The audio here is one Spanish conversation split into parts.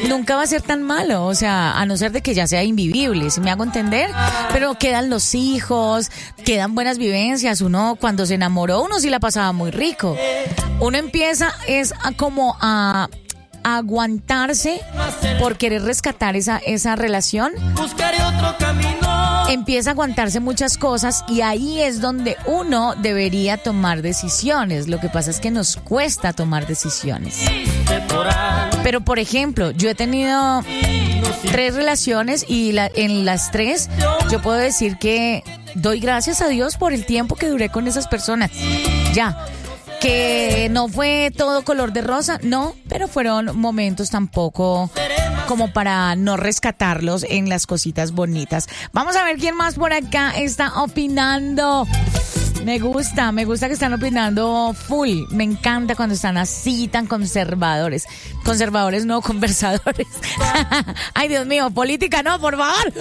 nunca va a ser tan malo, o sea, a no ser de que ya sea invivible, ¿sí me hago entender? Pero quedan los hijos, quedan buenas vivencias, uno cuando se enamoró, uno sí la pasaba muy rico. Uno empieza como a aguantarse por querer rescatar esa relación. Buscaré otro camino. Empieza a aguantarse muchas cosas y ahí es donde uno debería tomar decisiones. Lo que pasa es que nos cuesta tomar decisiones. Pero, por ejemplo, yo he tenido 3 relaciones y en las 3 yo puedo decir que doy gracias a Dios por el tiempo que duré con esas personas. Ya. Que no fue todo color de rosa, no, pero fueron momentos tampoco como para no rescatarlos en las cositas bonitas. Vamos a ver quién más por acá está opinando. Me gusta que están opinando full. Me encanta cuando están así tan conservadores. Conservadores, no conversadores. Ay, Dios mío, política no, por favor.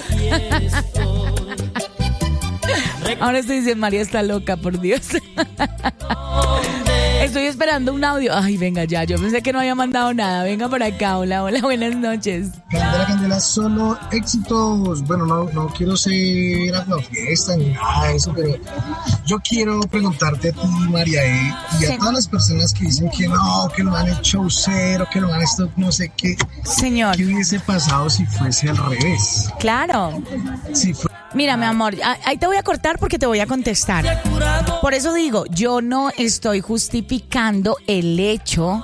Ahora estoy diciendo, María está loca, por Dios. Estoy esperando un audio. Ay, venga ya, yo pensé que no había mandado nada. Venga por acá, hola, buenas noches. Candela, solo éxitos. Bueno, no quiero ser a la fiesta ni nada de eso, pero yo quiero preguntarte a ti, María, y a todas las personas que dicen que no, que lo han hecho cero, que lo han esto, no sé qué. Señor. ¿Qué hubiese pasado si fuese al revés? Claro. Si fue... Mira, mi amor, ahí te voy a cortar porque te voy a contestar. Por eso digo, yo no estoy justificando el hecho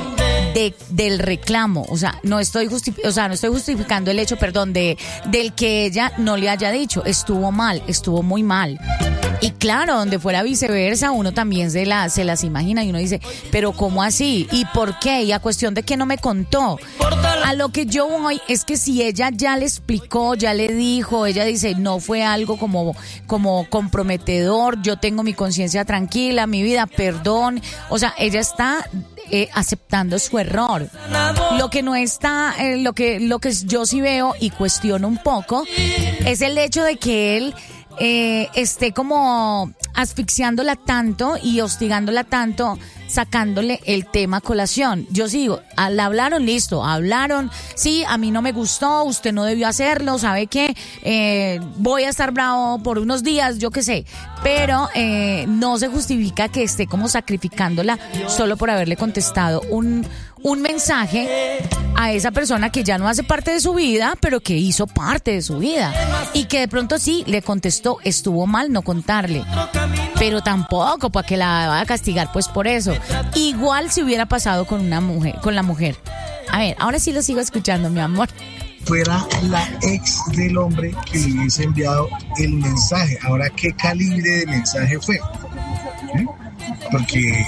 del reclamo, o sea, no estoy justificando el hecho, del que ella no le haya dicho, estuvo muy mal. Y claro, donde fuera viceversa, uno también se las imagina y uno dice, pero ¿cómo así? ¿Y por qué? Y a cuestión de que no me contó. A lo que yo voy es que si ella ya le explicó, ya le dijo, ella dice, no fue algo como comprometedor, yo tengo mi conciencia tranquila, mi vida, perdón. O sea, ella está aceptando su error. Lo que no está, lo que yo sí veo y cuestiono un poco, es el hecho de que él esté como asfixiándola tanto y hostigándola tanto, sacándole el tema a colación. Yo sigo, la hablaron, listo, hablaron, sí, a mí no me gustó, usted no debió hacerlo, ¿sabe qué? Voy a estar bravo por unos días, yo qué sé, pero no se justifica que esté como sacrificándola solo por haberle contestado un mensaje a esa persona que ya no hace parte de su vida, pero que hizo parte de su vida y que de pronto sí le contestó, estuvo mal no contarle, pero tampoco para que la vaya a castigar pues por eso. Igual si hubiera pasado con la mujer. A ver, ahora sí lo sigo escuchando, mi amor. Fuera la ex del hombre que le hubiese enviado el mensaje. Ahora, ¿qué calibre de mensaje fue? ¿Sí? Porque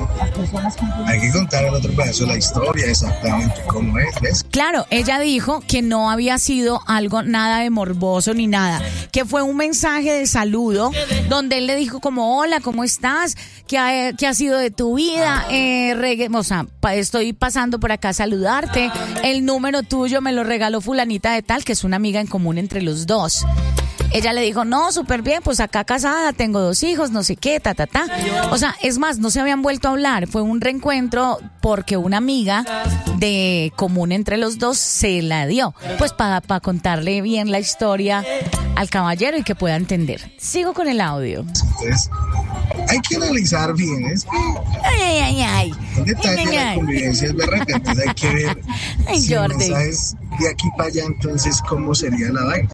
hay que contar el otro pedazo de la historia, exactamente cómo es, ¿ves? Claro, ella dijo que no había sido algo nada de morboso ni nada, que fue un mensaje de saludo donde él le dijo como, hola, ¿cómo estás? ¿Qué ha sido de tu vida? O sea, estoy pasando por acá a saludarte, el número tuyo me lo regaló fulanita de tal, que es una amiga en común entre los dos. Ella le dijo, no, súper bien, pues acá casada, tengo 2 hijos, no sé qué, O sea, es más, no se habían vuelto a hablar. Fue un reencuentro porque una amiga de común entre los dos se la dio. Pues para contarle bien la historia al caballero y que pueda entender. Sigo con el audio. Entonces, hay que analizar bien, ¿es? Ay. El detalle de la convivencia es berraca, entonces hay que ver si el mensaje es de aquí para allá, entonces cómo sería la vaina.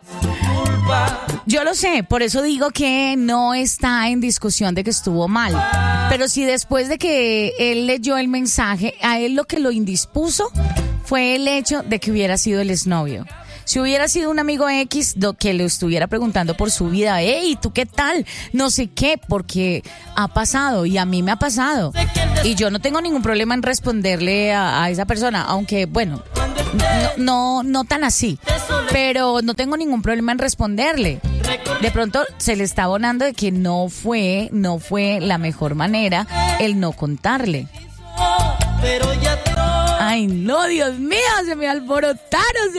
Yo lo sé, por eso digo que no está en discusión de que estuvo mal. Pero si después de que él leyó el mensaje, a él lo que lo indispuso fue el hecho de que hubiera sido el exnovio. Si hubiera sido un amigo X que le estuviera preguntando por su vida, hey, ¿tú qué tal? No sé qué, porque ha pasado y a mí me ha pasado. Y yo no tengo ningún problema en responderle a esa persona, aunque, bueno, no tan así. Pero no tengo ningún problema en responderle. De pronto se le está abonando de que no fue la mejor manera el no contarle. Ay, no, Dios mío, se me alborotaron.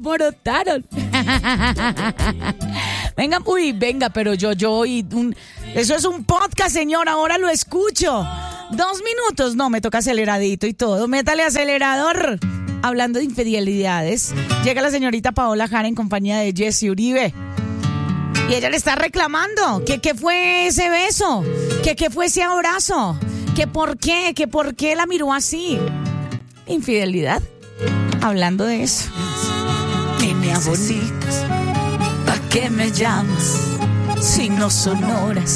Venga, pero eso es un podcast, señor, ahora lo escucho. 2 minutos, no, me toca aceleradito y todo, métale acelerador. hablando de infidelidades, llega la señorita Paola Jara en compañía de Jesse Uribe. Y ella le está reclamando que qué fue ese beso, que qué fue ese abrazo, que por qué la miró así. Infidelidad. Hablando de eso. Niña bonita, ¿pa' qué me llamas si no son horas